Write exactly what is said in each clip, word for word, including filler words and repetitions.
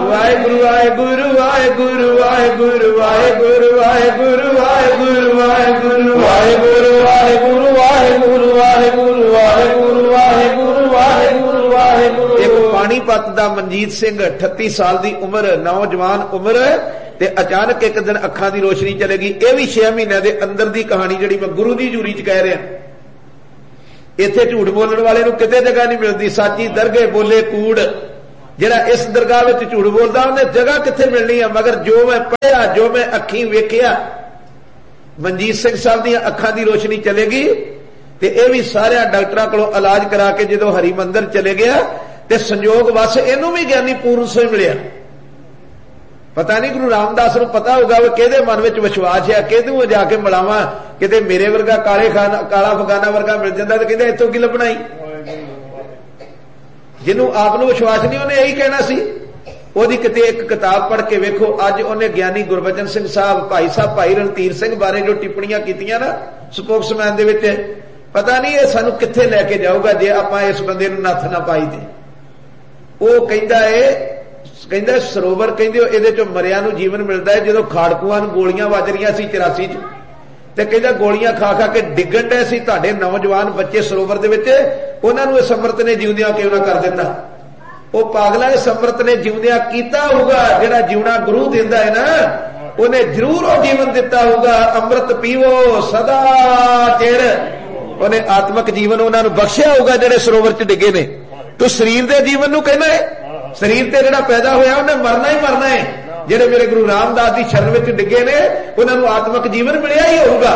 वाहेगुरु वाहेगुरु वाहेगुरु वाहेगुरु वाहेगुरु वाहेगुरु वाहेगुरु वाहेगुरु वाहेगुरु वाहेगुरु वाहेगुरु वाहेगुरु वाहेगुरु वाहेगुरु वाहेगुरु वाहेगुरु। एक पानीपत दा मनजीत सिंह अठत्ती साल दी उम्र, नौजवान उम्र, ते अचानक एक दिन अखां दी रोशनी चलेगी। यह भी छे महीने दे अंदर दी कहानी जिहड़ी मैं गुरु दी जूरी च कह रहा। इत्थे झूठ बोलण वाले नूं किते जगह नहीं मिलती। साची दरगे बोले कूड़, जिहड़ा इस दरगाह विच झूठ बोलदा उन्हें जगह कित्थे मिलनी है। मगर जो मैं पढ़िया, जो मैं अखीं वेखिया, मनजीत सिंह साहब दी अखां दी रोशनी चलेगी। ते यह भी सारे डॉक्टरां कोलों इलाज करा के जदों हरि मंदिर चले गया ते संयोग वस इहनूं भी ज्ञानी पूर्ण से मिलिया। पता नहीं गुरु रामदास नूं पता होगा वो किहदे मन विच विश्वास है, किहदू जाके मिलावां, किते मेरे वर्गा काले खाना काला फगाना वर्गा मिल जांदा ते कहंदा इत्थों की लभना ही। जिन्हों आप नूं विश्वास नहीं उन्हें यही कहना सी। ओहदी किते एक किताब पढ़ के वेखो, अज उन्हें ज्ञानी गुरबचन सिंह साहब, भाई साहब भाई रणधीर सिंह बारे जो टिप्पणियां कीतियां ना स्पोक्समैन दे विच, पता नहीं ये सानूं कित्थे लैके जाऊगा जे आपां इस बंदे नूं नत्थ ना पाई दे। ਉਹ ਕਹਿੰਦਾ ਏ ਕਹਿੰਦਾ ਸਰੋਵਰ ਕਹਿੰਦੇ ਇਹਦੇ ਚੋਂ ਮਰਿਆਂ ਨੂੰ ਜੀਵਨ ਮਿਲਦਾ ਹੈ। ਜਦੋਂ ਖਾੜਕੂਆਂ ਨੂੰ ਗੋਲੀਆਂ ਵੱਜ ਰਹੀਆਂ ਸੀ ਚੁਰਾਸੀ ਚ, ਤੇ ਕਹਿੰਦਾ ਗੋਲੀਆਂ ਖਾ ਖਾ ਕੇ ਡਿੱਗਣ ਡਏ ਸੀ ਤੁਹਾਡੇ ਨੌਜਵਾਨ ਬੱਚੇ ਸਰੋਵਰ ਦੇ ਵਿੱਚ, ਉਹਨਾਂ ਨੂੰ ਇਸ ਅੰਮ੍ਰਿਤ ਨੇ ਜਿਉਂਦਿਆਂ ਕਿਉਂ ਨਾ ਕਰ ਦਿੱਤਾ। ਉਹ ਪਾਗਲਾ ਇਸ ਅੰਮ੍ਰਿਤ ਨੇ ਜਿਉਂਦਿਆਂ ਕੀਤਾ ਹੋਊਗਾ। ਜਿਹੜਾ ਜਿਉਣਾ ਗੁਰੂ ਦਿੰਦਾ ਹੈ ਨਾ, ਉਹਨੇ ਜ਼ਰੂਰ ਉਹ ਜੀਵਨ ਦਿੱਤਾ ਹੋਊਗਾ। ਅੰਮ੍ਰਿਤ ਪੀਵੋ ਸਦਾ ਚਿਰ, ਉਹਨੇ ਆਤਮਿਕ ਜੀਵਨ ਉਹਨਾਂ ਨੂੰ ਬਖਸ਼ਿਆ ਹੋਊਗਾ ਜਿਹੜੇ ਸਰੋਵਰ ਚ ਡਿੱਗੇ ਨੇ। ਤੂੰ ਸਰੀਰ ਦੇ ਜੀਵਨ ਨੂੰ ਕਹਿੰਦਾ ਹੈ, ਸਰੀਰ ਤੇ ਜਿਹੜਾ ਪੈਦਾ ਹੋਇਆ ਉਹਨੇ ਮਰਨਾ ਹੀ ਮਰਨਾ ਹੈ। ਜਿਹੜੇ ਮੇਰੇ ਗੁਰੂ ਰਾਮਦਾਸ ਦੀ ਸ਼ਰਨ ਵਿੱਚ ਡਿੱਗੇ ਨੇ ਉਹਨਾਂ ਨੂੰ ਆਤਮਿਕ ਜੀਵਨ ਮਿਲਿਆ ਹੀ ਹੋਊਗਾ।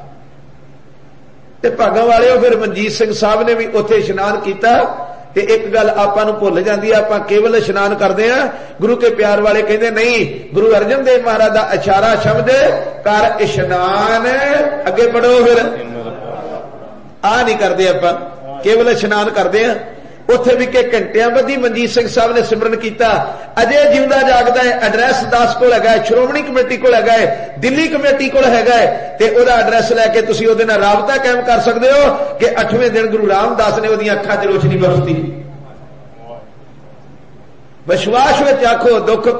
ਤੇ ਭਾਗਾਂ ਵਾਲਿਓ ਫਿਰ ਮਨਜੀਤ ਸਿੰਘ ਸਾਹਿਬ ਨੇ ਵੀ ਉੱਥੇ ਇਸ਼ਨਾਨ ਕੀਤਾ। ਤੇ ਇੱਕ ਗੱਲ ਆਪਾਂ ਨੂੰ ਭੁੱਲ ਜਾਂਦੀ ਹੈ, ਆਪਾਂ ਕੇਵਲ ਇਸ਼ਨਾਨ ਕਰਦੇ ਆ। ਗੁਰੂ ਕੇ ਪਿਆਰ ਵਾਲੇ ਕਹਿੰਦੇ ਨਹੀਂ, ਗੁਰੂ ਅਰਜਨ ਦੇਵ ਮਹਾਰਾਜ ਦਾ ਇਸ਼ਾਰਾ ਸ਼ਬਦ ਕਰ ਇਸ਼ਨਾਨ, ਅੱਗੇ ਪੜੋ। ਫਿਰ ਆ ਨਹੀਂ ਕਰਦੇ ਆਪਾਂ, ਕੇਵਲ ਇਸ਼ਨਾਨ ਕਰਦੇ ਆ। ਉੱਥੇ ਵੀ ਕਿ ਘੰਟਿਆਂ ਬੱਧੀ ਮਨਜੀਤ ਸਿੰਘ ਸਾਹਿਬ ਨੇ ਸਿਮਰਨ ਕੀਤਾ। ਅਜੇ ਜਿਉਂਦਾ ਜਾਗਦਾ ਹੈ। ਐਡਰੈਸ ਦਾਸ ਕੋਲ ਹੈਗਾ ਹੈ, ਸ਼੍ਰੋਮਣੀ ਕਮੇਟੀ ਕੋਲ ਹੈਗਾ ਹੈ, ਦਿੱਲੀ ਕਮੇਟੀ ਕੋਲ ਹੈਗਾ ਹੈ, ਤੇ ਉਹਦਾ ਐਡਰੈਸ ਲੈ ਕੇ ਤੁਸੀਂ ਉਹਦੇ ਨਾਲ ਰਾਬਤਾ ਕਾਇਮ ਕਰ ਸਕਦੇ ਹੋ ਕਿ ਅੱਠਵੇਂ ਦਿਨ ਗੁਰੂ ਰਾਮਦਾਸ ਨੇ ਉਹਦੀਆਂ ਅੱਖਾਂ 'ਚ ਰੋਸ਼ਨੀ ਬਖਸ਼ੀ। ਵਿਸ਼ਵਾਸ ਵਿੱਚ ਆਖੋ ਦੁੱਖ